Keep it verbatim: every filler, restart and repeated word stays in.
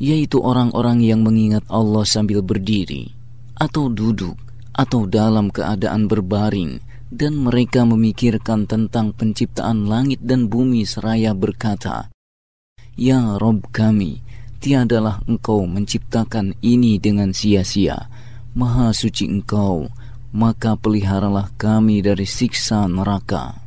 yaitu orang-orang yang mengingat Allah sambil berdiri, atau duduk, atau dalam keadaan berbaring, dan mereka memikirkan tentang penciptaan langit dan bumi seraya berkata, Ya Rabb kami, tiadalah Engkau menciptakan ini dengan sia-sia. Maha suci Engkau, maka peliharalah kami dari siksa neraka.